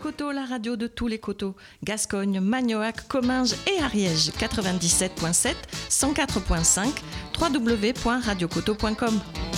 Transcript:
Coteau, la radio de tous les coteaux. Gascogne, Magnoac, Comminges et Ariège. 97.7, 104.5, www.radiocoteau.com.